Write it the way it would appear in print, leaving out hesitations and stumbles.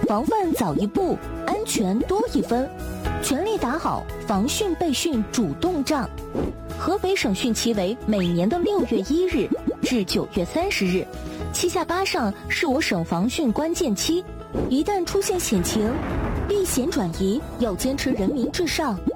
防范早一步，安全多一分，全力打好防汛备汛主动仗。河北省汛期为每年的6月1日至9月30日，7下8上是我省防汛关键期。一旦出现险情，避险转移要坚持人民至上，